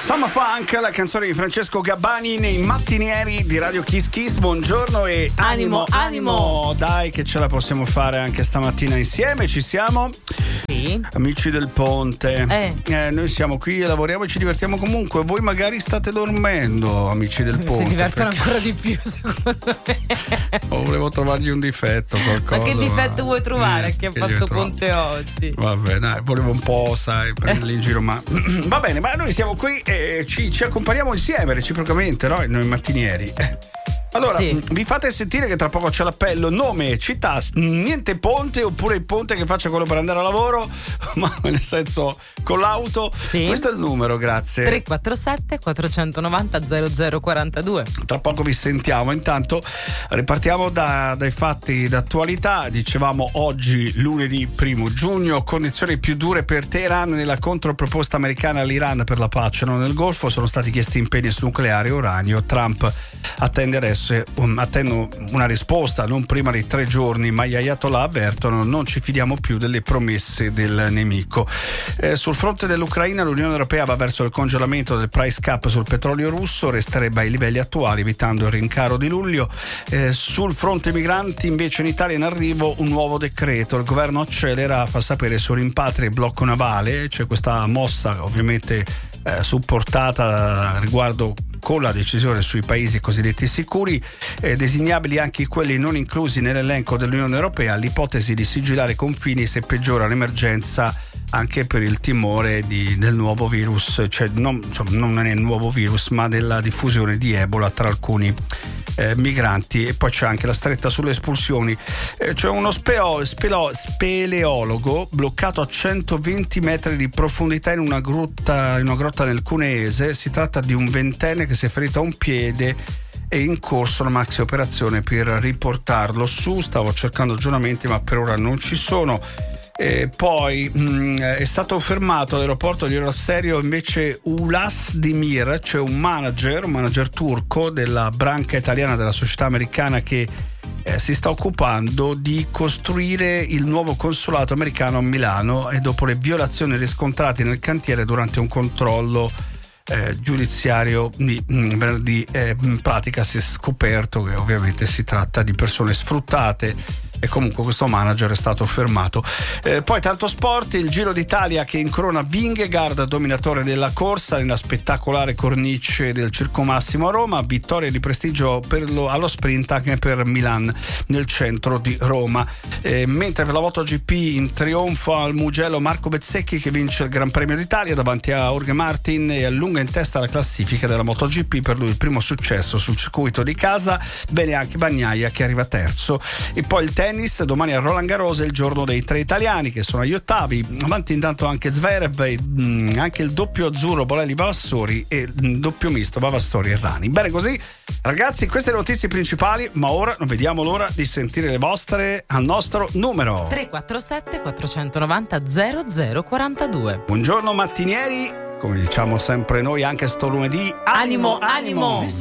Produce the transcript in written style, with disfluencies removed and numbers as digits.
Summer Funk, la canzone di Francesco Gabbani nei mattinieri di Radio Kiss Kiss. Buongiorno e animo. Dai che ce la possiamo fare anche stamattina insieme, ci siamo? Sì. Amici del ponte. Noi siamo qui e lavoriamo e ci divertiamo comunque. Voi magari state dormendo, amici del ponte. Si divertono ancora di più, secondo me. Volevo trovargli un difetto, qualcosa. Ma che difetto vuoi trovare che ha fatto ponte oggi? Vabbè, dai, volevo un po', sai, prenderli in giro, ma va bene, ma noi siamo qui e ci accompagniamo insieme reciprocamente, no? Noi mattinieri. Allora, sì. Vi fate sentire che tra poco c'è l'appello, nome, città, niente ponte, oppure il ponte che faccia quello per andare a lavoro, ma nel senso con l'auto. Sì. Questo è il numero, grazie. 347 490 0042. Tra poco vi sentiamo. Intanto ripartiamo dai fatti d'attualità. Dicevamo oggi, lunedì 1 giugno, condizioni più dure per Teheran nella controproposta americana all'Iran per la pace nel Golfo. Sono stati chiesti impegni sul nucleare e uranio. Trump attende adesso attendo una risposta non prima di 3 giorni, ma gli Ayatollah avvertono: non ci fidiamo più delle promesse del nemico. Sul fronte dell'Ucraina l'Unione Europea va verso il congelamento del price cap sul petrolio russo, resterebbe ai livelli attuali evitando il rincaro di luglio. Sul fronte migranti invece in Italia è in arrivo un nuovo decreto, il governo accelera, fa sapere su rimpatri e blocco navale. C'è questa mossa ovviamente supportata riguardo con la decisione sui paesi cosiddetti sicuri, designabili anche quelli non inclusi nell'elenco dell'Unione Europea, l'ipotesi di sigillare i confini se peggiora l'emergenza anche per il timore del nuovo virus, cioè non è il nuovo virus ma della diffusione di Ebola tra alcuni migranti. E poi c'è anche la stretta sulle espulsioni. C'è uno speleologo bloccato a 120 metri di profondità in una grotta nel Cuneese. Si tratta di un ventenne che si è ferito a un piede e in corso una maxi operazione per riportarlo su. Stavo cercando aggiornamenti ma per ora non ci sono. Poi è stato fermato all'aeroporto di Rosserio invece Ulas Demir, c'è un manager turco della branca italiana della società americana che si sta occupando di costruire il nuovo consolato americano a Milano, e dopo le violazioni riscontrate nel cantiere durante un controllo giudiziario in pratica si è scoperto che ovviamente si tratta di persone sfruttate e comunque questo manager è stato fermato. Poi tanto sport, il Giro d'Italia che incrona Vingegaard dominatore della corsa nella spettacolare cornice del Circo Massimo a Roma, vittoria di prestigio allo sprint anche per Milan nel centro di Roma. Mentre per la MotoGP in trionfo al Mugello Marco Bezzecchi che vince il Gran Premio d'Italia davanti a Jorge Martin e allunga in testa la classifica della MotoGP, per lui il primo successo sul circuito di casa. Bene anche Bagnaia che arriva terzo. E poi il tennis, domani a Roland Garros è il giorno dei 3 italiani che sono agli ottavi, avanti intanto anche Zverev, anche il doppio azzurro Bolelli Vavassori e il doppio misto Vavassori e Rani. Bene così ragazzi, queste le notizie principali, ma ora non vediamo l'ora di sentire le vostre al nostro numero 347 490 0042. Buongiorno mattinieri, come diciamo sempre noi anche sto lunedì, animo.